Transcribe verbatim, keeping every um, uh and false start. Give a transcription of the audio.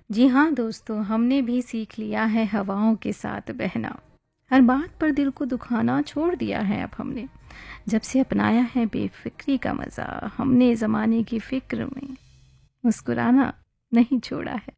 जी हाँ दोस्तों, हमने भी सीख लिया है हवाओं के साथ बहना। हर बात पर दिल को दुखाना छोड़ दिया है अब हमने। जब से अपनाया है बेफिक्री का मज़ा, हमने ज़माने की फ़िक्र में मुस्कुराना नहीं छोड़ा है।